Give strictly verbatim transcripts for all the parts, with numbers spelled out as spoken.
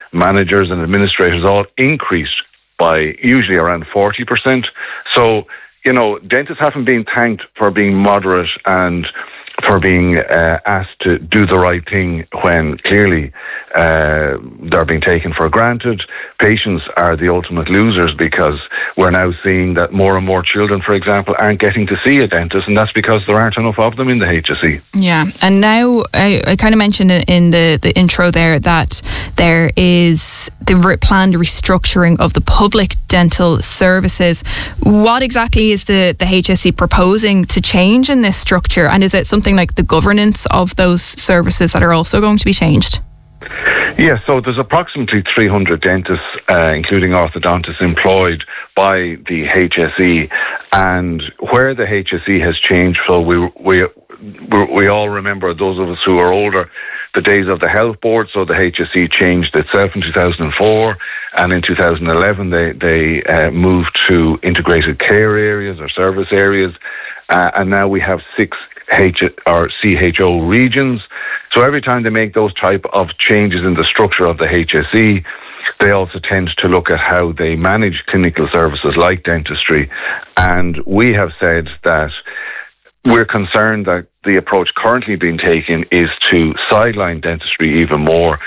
managers and administrators all increased by usually around forty percent. So, you know, dentists haven't been thanked for being moderate and for being uh, asked to do the right thing when clearly uh, they're being taken for granted. Patients are the ultimate losers because we're now seeing that more and more children, for example, aren't getting to see a dentist, and that's because there aren't enough of them in the H S E. Yeah, and now I, I kind of mentioned in the, the intro there that there is the re- planned restructuring of the public dental services. What exactly is the, the H S E proposing to change in this structure, and is it something like the governance of those services that are also going to be changed? Yeah, so there's approximately three hundred dentists, uh, including orthodontists, employed by the H S E, and where the H S E has changed, so we we we all remember, those of us who are older, the days of the health board. So the H S E changed itself in two thousand four, and in two thousand eleven they they uh, moved to integrated care areas or service areas, uh, and now we have six H or C H O regions. So every time they make those type of changes in the structure of the H S E, they also tend to look at how they manage clinical services like dentistry. And we have said that we're concerned that the approach currently being taken is to sideline dentistry even more,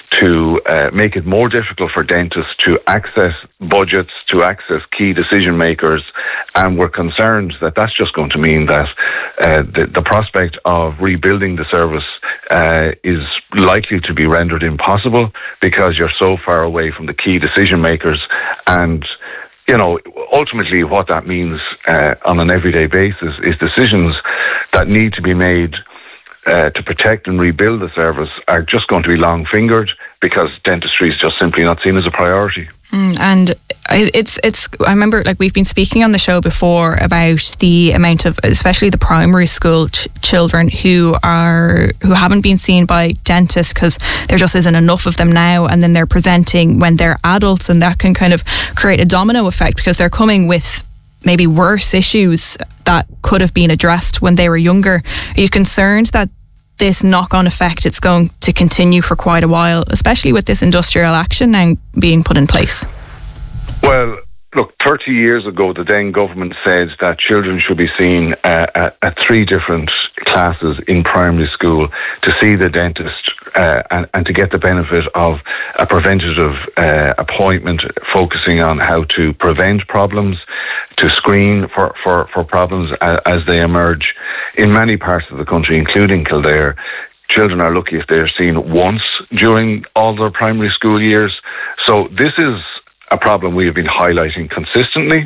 to uh, make it more difficult for dentists to access budgets, to access key decision makers. And we're concerned that that's just going to mean that uh, the, the prospect of rebuilding the service uh, is likely to be rendered impossible because you're so far away from the key decision makers. And you know, ultimately what that means uh, on an everyday basis is decisions that need to be made uh, to protect and rebuild the service are just going to be long-fingered because dentistry is just simply not seen as a priority. Mm, and it's, it's, I remember, like, we've been speaking on the show before about the amount of, especially the primary school ch- children who are, who haven't been seen by dentists because there just isn't enough of them now, and then they're presenting when they're adults, and that can kind of create a domino effect because they're coming with maybe worse issues that could have been addressed when they were younger. Are you concerned that this knock-on effect, it's going to continue for quite a while, especially with this industrial action now being put in place? Well, look, thirty years ago, the then government said that children should be seen uh, at, at three different classes in primary school to see the dentist uh, and, and to get the benefit of a preventative uh, appointment focusing on how to prevent problems, to screen for, for, for problems as, as they emerge. In many parts of the country, including Kildare, children are lucky if they're seen once during all their primary school years. So this is a problem we have been highlighting consistently.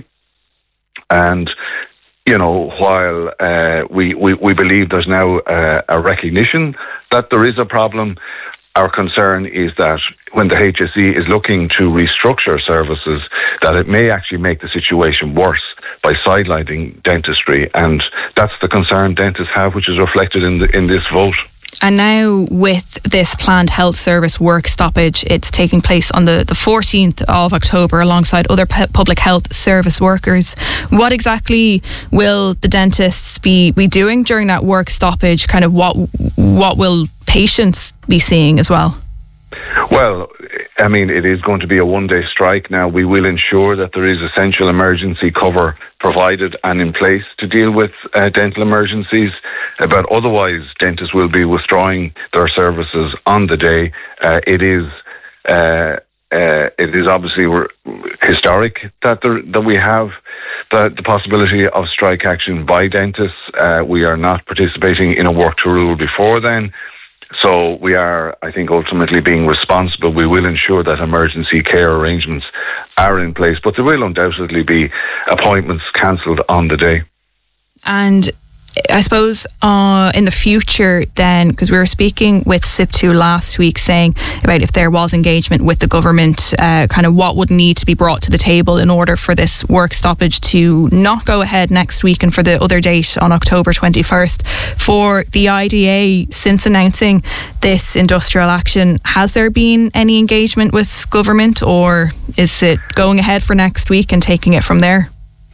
And, you know, while uh, we, we, we believe there's now uh, a recognition that there is a problem, our concern is that when the H S E is looking to restructure services, that it may actually make the situation worse by sidelining dentistry. And that's the concern dentists have, which is reflected in the, in this vote. And now with this planned health service work stoppage, it's taking place on the, the fourteenth of October alongside other p- public health service workers. What exactly will the dentists be, be doing during that work stoppage? Kind of what what will patients be seeing as well? Well, I mean, it is going to be a one-day strike now. We will ensure that there is essential emergency cover provided and in place to deal with uh, dental emergencies. Uh, but otherwise, dentists will be withdrawing their services on the day. Uh, it is uh, uh, it is obviously historic that there, that we have the, the possibility of strike action by dentists. Uh, we are not participating in a work to rule before then. So we are, I think, ultimately being responsible. We will ensure that emergency care arrangements are in place, but there will undoubtedly be appointments cancelled on the day. And I suppose uh, in the future then, because we were speaking with S I P two last week saying about if there was engagement with the government, uh, kind of what would need to be brought to the table in order for this work stoppage to not go ahead next week and for the other date on October twenty-first. For the I D A, since announcing this industrial action, has there been any engagement with government, or is it going ahead for next week and taking it from there?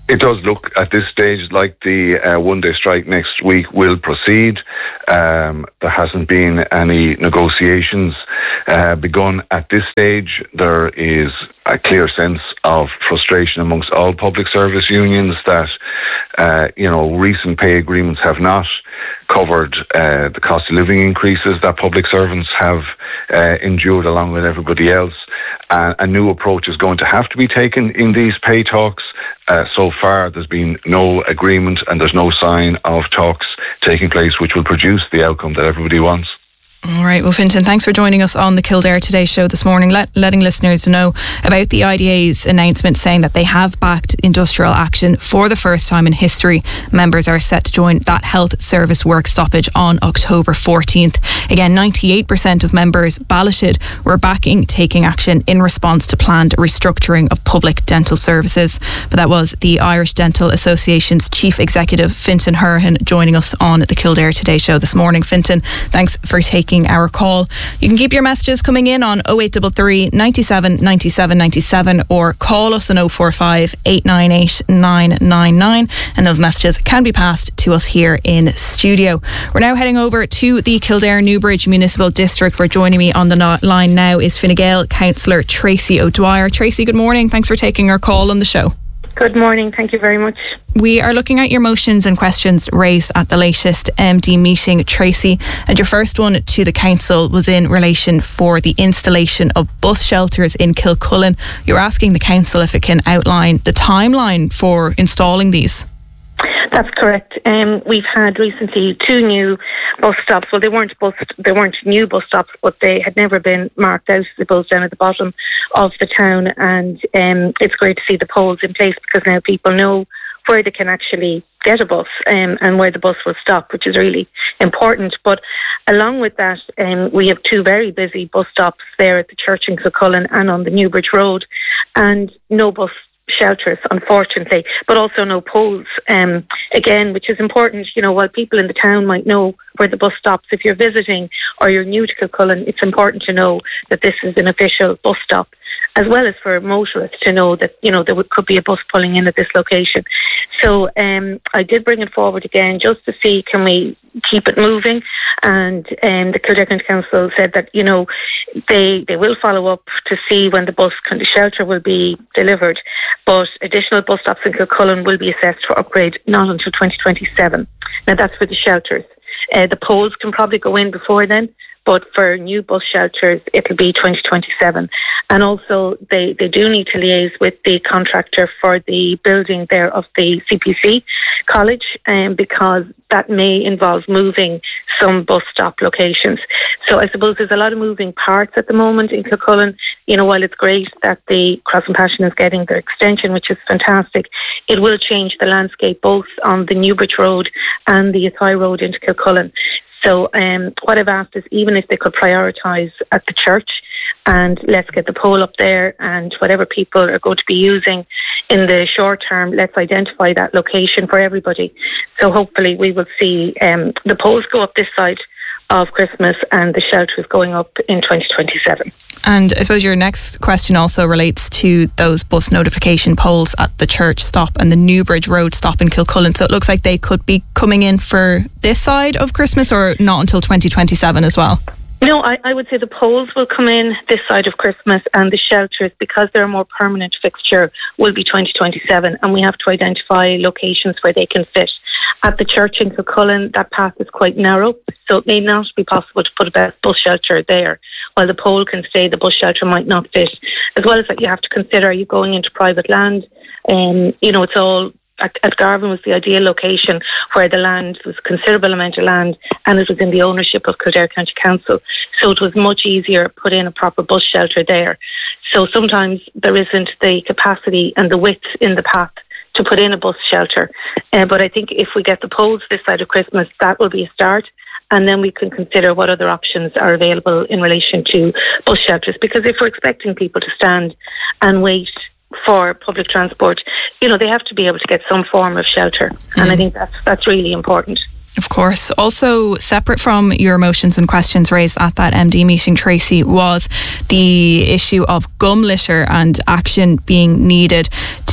It does look at this stage like the uh, one-day strike next week will proceed. Um, there hasn't been any negotiations uh, begun at this stage. There is a clear sense of frustration amongst all public service unions that, uh, you know, recent pay agreements have not covered uh, the cost of living increases that public servants have uh, endured along with everybody else. Uh, a new approach is going to have to be taken in these pay talks. Uh, so far, there's been no agreement and there's no sign of talks taking place which will produce the outcome that everybody wants. All right, well, Fintan, thanks for joining us on the Kildare Today show this morning, let, letting listeners know about the I D A's announcement saying that they have backed industrial action for the first time in history. Members are set to join that health service work stoppage on October fourteenth. Again, ninety-eight percent of members balloted were backing taking action in response to planned restructuring of public dental services. But that was the Irish Dental Association's Chief Executive, Fintan Hourihan, joining us on the Kildare Today show this morning. Fintan, thanks for taking our call. You can keep your messages coming in on oh eight three three, ninety-seven, ninety-seven, ninety-seven or call us on oh four five, eight nine eight, nine nine nine, and those messages can be passed to us here in studio. We're now heading over to the Kildare Newbridge Municipal District, where joining me on the no- line now is Fine Gael Councillor Tracy O'Dwyer. Tracy, good morning. Thanks for taking our call on the show. Good morning. Thank you very much. We are looking at your motions and questions raised at the latest M D meeting, Tracy, and your first one to the council was in relation for the installation of bus shelters in Kilcullen. You're asking the council if it can outline the timeline for installing these. That's correct. Um, we've had recently two new bus stops. Well, they weren't bus, they weren't new bus stops, but they had never been marked out, I suppose, down at the bottom of the town. And um, it's great to see the poles in place, because now people know where they can actually get a bus um, and where the bus will stop, which is really important. But along with that, um, we have two very busy bus stops there at the church in Kilcullen and on the Newbridge Road, and no bus shelters, unfortunately, but also no poles, um, again, which is important. You know, while people in the town might know where the bus stops, if you're visiting or you're new to Kilcullen, it's important to know that this is an official bus stop, as well as for motorists to know that, you know, there could be a bus pulling in at this location. So um, I did bring it forward again just to see, can we keep it moving? And um, the Kildare County Council said that, you know, they they will follow up to see when the bus the shelter will be delivered, but additional bus stops in Kilcullen will be assessed for upgrade not until twenty twenty-seven. Now, that's for the shelters. Uh, the poles can probably go in before then, but for new bus shelters, it'll be twenty twenty-seven. And also, they, they do need to liaise with the contractor for the building there of the C P C College, um, because that may involve moving some bus stop locations. So I suppose there's a lot of moving parts at the moment in Kilcullen. You know, while it's great that the Cross and Passion is getting their extension, which is fantastic, it will change the landscape both on the Newbridge Road and the Athy Road into Kilcullen. So um, what I've asked is, even if they could prioritise at the church, and let's get the pole up there, and whatever people are going to be using in the short term, let's identify that location for everybody. So hopefully we will see um, the poles go up this side of Christmas and the shelters going up in twenty twenty-seven. And I suppose your next question also relates to those bus notification poles at the church stop and the Newbridge Road stop in Kilcullen. So it looks like they could be coming in for this side of Christmas, or not until twenty twenty-seven as well? No, I, I would say the poles will come in this side of Christmas, and the shelters, because they're a more permanent fixture, will be twenty twenty-seven, and we have to identify locations where they can fit. At the church in Kilcullen, that path is quite narrow, so it may not be possible to put a bus shelter there. While the pole can stay, the bus shelter might not fit. As well as that, you have to consider, are you going into private land? Um, you know, it's all... At, at Garvan was the ideal location, where the land was a considerable amount of land, and it was in the ownership of Kildare County Council. So it was much easier to put in a proper bus shelter there. So sometimes there isn't the capacity and the width in the path to put in a bus shelter. Uh, but I think if we get the poles this side of Christmas, that will be a start. And then we can consider what other options are available in relation to bus shelters. Because if we're expecting people to stand and wait for public transport, you know, they have to be able to get some form of shelter. Mm. And I think that's that's really important. Of course. Also, separate from your motions and questions raised at that M D meeting, Tracy, was the issue of gum litter and action being needed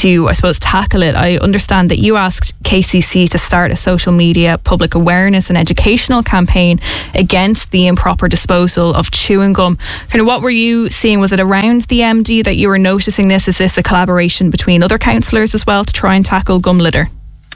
to, I suppose, tackle it. I understand that you asked K C C to start a social media public awareness and educational campaign against the improper disposal of chewing gum. Kind of what were you seeing? Was it around the M D that you were noticing this? Is this a collaboration between other councillors as well to try and tackle gum litter?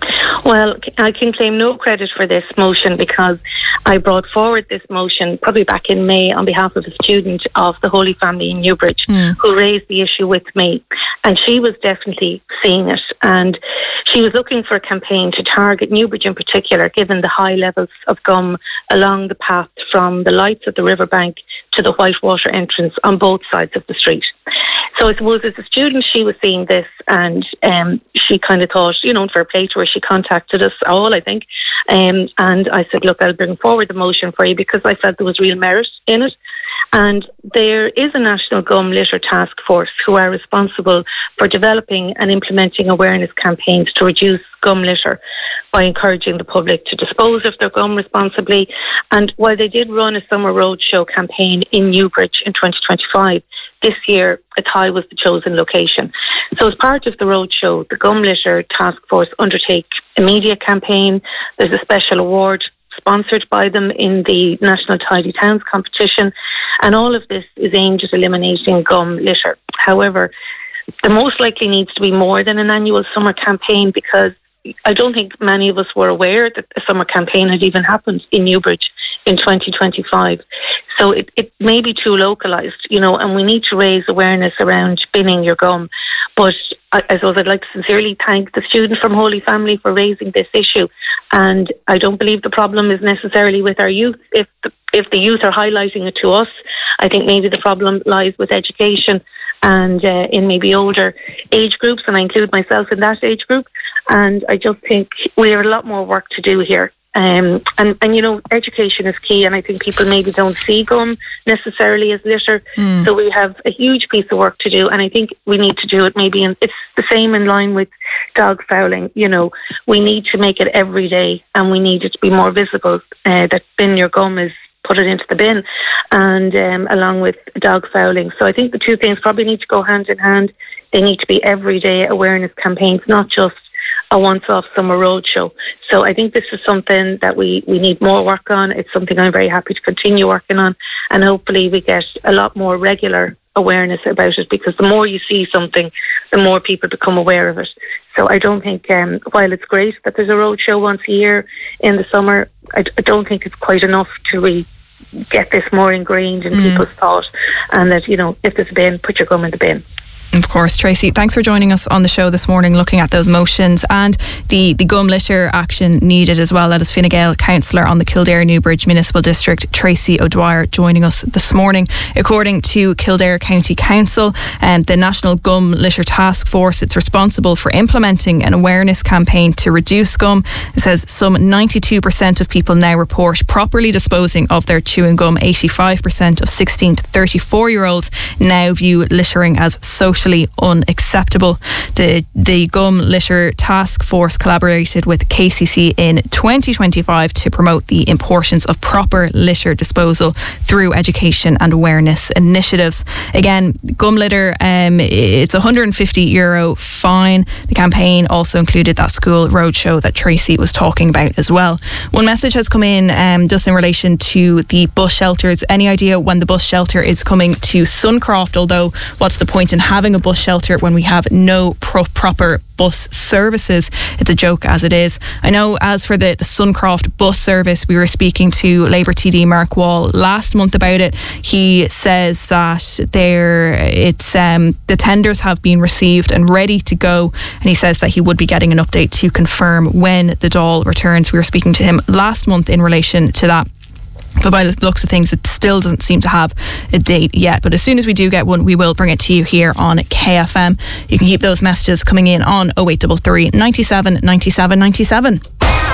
Well, I can claim no credit for this motion because I brought forward this motion probably back in May on behalf of a student of the Holy Family in Newbridge mm. who raised the issue with me. And she was definitely seeing it. And she was looking for a campaign to target Newbridge in particular, given the high levels of gum along the path from the lights at the riverbank to the Whitewater entrance on both sides of the street. So I suppose as a student, she was seeing this and um, she kind of thought, you know, fair play to her, she contacted us all, I think. Um, and I said, look, I'll bring forward the motion for you because I felt there was real merit in it. And there is a National Gum Litter Task Force who are responsible for developing and implementing awareness campaigns to reduce gum litter by encouraging the public to dispose of their gum responsibly. And while they did run a summer roadshow campaign in Newbridge in twenty twenty-five, this year Athy was the chosen location. So as part of the roadshow, the Gum Litter Task Force undertake a media campaign. There's a special award sponsored by them in the National Tidy Towns competition, and all of this is aimed at eliminating gum litter. However, there most likely needs to be more than an annual summer campaign because I don't think many of us were aware that a summer campaign had even happened in Newbridge in twenty twenty-five. So it, it may be too localised, you know, and we need to raise awareness around binning your gum. But I, I suppose I'd like to sincerely thank the student from Holy Family for raising this issue. And I don't believe the problem is necessarily with our youth. If the, if the youth are highlighting it to us, I think maybe the problem lies with education and uh, in maybe older age groups, and I include myself in that age group. And I just think we have a lot more work to do here. Um, and, and, you know, education is key, and I think people maybe don't see gum necessarily as litter. Mm. So we have a huge piece of work to do, and I think we need to do it maybe, in, it's the same in line with dog fouling. You know, we need to make it every day, and we need it to be more visible uh, that bin your gum is put it into the bin, and um, along with dog fouling. So I think the two things probably need to go hand in hand. They need to be everyday awareness campaigns, not just a once-off summer roadshow. So I think this is something that we, we need more work on. It's something I'm very happy to continue working on, and hopefully we get a lot more regular awareness about it, because the more you see something, the more people become aware of it. So I don't think, um, while it's great that there's a roadshow once a year in the summer, I, I don't think it's quite enough to really get this more ingrained in mm. people's thought, and that, you know, if there's a bin, put your gum in the bin. Of course. Tracy, thanks for joining us on the show this morning, looking at those motions and the, the gum litter action needed as well. That is Fine Gael councillor on the Kildare Newbridge Municipal District, Tracy O'Dwyer, joining us this morning. According to Kildare County Council and the National Gum Litter Task Force, it's responsible for implementing an awareness campaign to reduce gum. It says some ninety-two percent of people now report properly disposing of their chewing gum. eighty-five percent of sixteen to thirty-four year olds now view littering as social unacceptable. The the Gum Litter Task Force collaborated with K C C in twenty twenty-five to promote the importance of proper litter disposal through education and awareness initiatives. Again, gum litter, um, it's a one hundred fifty euro fine. The campaign also included that school roadshow that Tracy was talking about as well. One message has come in um, just in relation to the bus shelters. Any idea when the bus shelter is coming to Suncroft? Although, what's the point in having a bus shelter when we have no pro- proper bus services? It's a joke as it is. I know as for the, the Suncroft bus service, we were speaking to Labour T D Mark Wall last month about it. He says that there it's um, the tenders have been received and ready to go, and he says that he would be getting an update to confirm when the Dáil returns. We were speaking to him last month in relation to that. But by the looks of things, it still doesn't seem to have a date yet. But as soon as we do get one, we will bring it to you here on K F M. You can keep those messages coming in on oh eight three three, ninety-seven, ninety-seven, ninety-seven.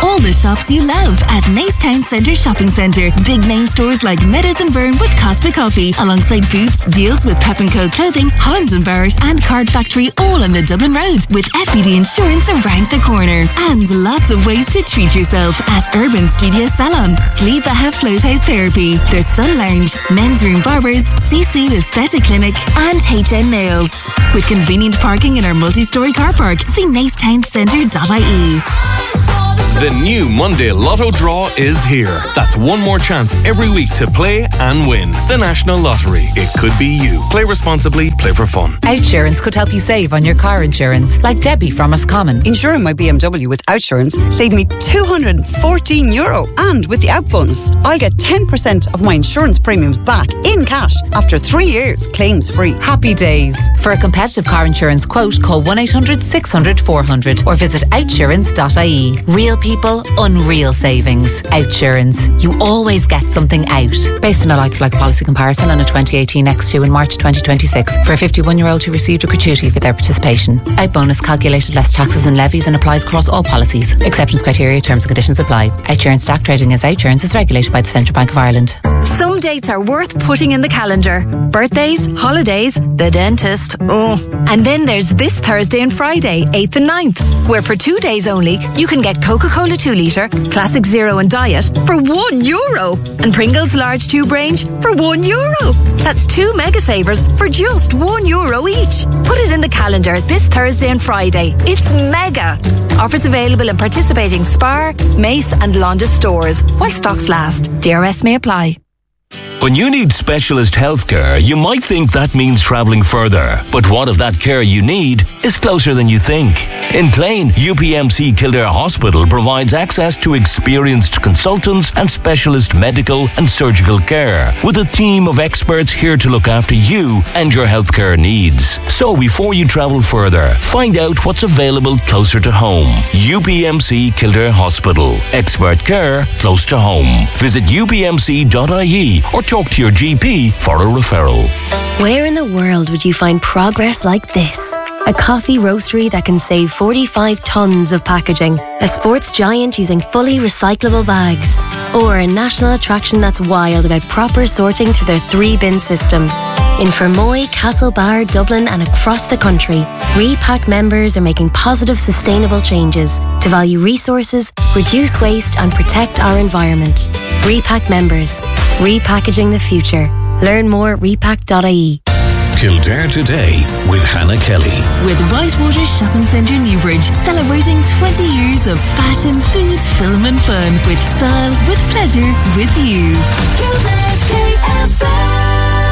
all the shops you love at Naas Town Centre Shopping Centre. Big name stores like Meadows and Byrne with Costa Coffee, alongside Boots, deals with Pep and Co Clothing, Holland and Barrett and Card Factory, all on the Dublin Road, with F E D Insurance around the corner. And lots of ways to treat yourself at Urban Studio Salon, Sleep Aha Float House Therapy, The Sun Lounge, Men's Room Barbers, Sisu Aesthetic Clinic and H M Nails. With convenient parking in our multi-storey car park, see naas town centre dot I E. The new Monday Lotto draw is here. That's one more chance every week to play and win. The National Lottery. It could be you. Play responsibly, play for fun. Outsurance could help you save on your car insurance, like Debbie from Roscommon. Insuring my B M W with Outsurance saved me two hundred fourteen euro. And with the out bonus, I'll get ten percent of my insurance premiums back in cash after three years, claims free. Happy days. For a competitive car insurance quote, call one eight hundred six hundred four hundred or visit outsurance dot I E. Real people, unreal savings. Outsurance. You always get something out. Based on a like-for-like policy comparison on a twenty eighteen X two in March twenty twenty-six for a fifty-one-year-old who received a gratuity for their participation. Out bonus calculated less taxes and levies and applies across all policies. Acceptance criteria, terms and conditions apply. Outsurance stock trading as Outsurance is regulated by the Central Bank of Ireland. Some dates are worth putting in the calendar. Birthdays, holidays, the dentist. Oh. And then there's this Thursday and Friday, eighth and ninth, where for two days only you can get Coca-Cola two litre, Classic Zero and Diet for one euro and Pringles large tube range for one euro. That's two mega savers for just one euro each. Put it in the calendar this Thursday and Friday. It's mega. Offers available in participating Spar, Mace and Londis stores while stocks last. D R S may apply. When you need specialist healthcare, you might think that means travelling further. But what if that care you need is closer than you think? In Clane, U P M C Kildare Hospital provides access to experienced consultants and specialist medical and surgical care, with a team of experts here to look after you and your healthcare needs. So before you travel further, find out what's available closer to home. U P M C Kildare Hospital. Expert care close to home. Visit u p m c dot I E or talk to your G P for a referral. Where in the world would you find progress like this? A coffee roastery that can save forty-five tonnes of packaging, a sports giant using fully recyclable bags, or a national attraction that's wild about proper sorting through their three-bin system. In Fermoy, Castlebar, Dublin and across the country, Repack members are making positive, sustainable changes to value resources, reduce waste and protect our environment. Repack members. Repackaging the future. Learn more at repack dot I E. Kildare Today with Hannah Kelly. With Whitewater Shopping Centre Newbridge, celebrating twenty years of fashion, food, film and fun. With style, with pleasure, with you. Kildare's K F M.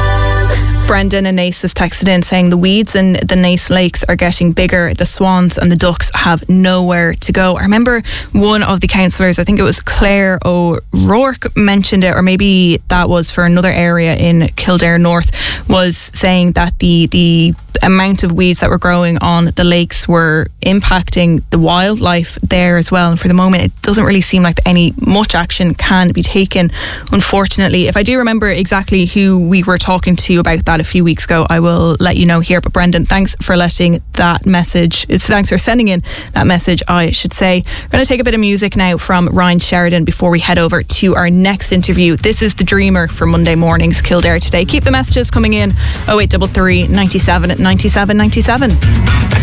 Brendan and Naas has texted in saying the weeds in the Naas lakes are getting bigger. The swans and the ducks have nowhere to go. I remember one of the councillors, I think it was Claire O'Rourke, mentioned it, or maybe that was for another area in Kildare North, was saying that the the amount of weeds that were growing on the lakes were impacting the wildlife there as well. And for the moment, it doesn't really seem like any much action can be taken, unfortunately. If I do remember exactly who we were talking to about that a few weeks ago, I will let you know here. But Brendan, thanks for letting that message, it's thanks for sending in that message, I should say. We're going to take a bit of music now from Ryan Sheridan before we head over to our next interview. This is The Dreamer for Monday Mornings Kildare Today. Keep the messages coming in. oh eight three three, nine seven, nine seven nine seven.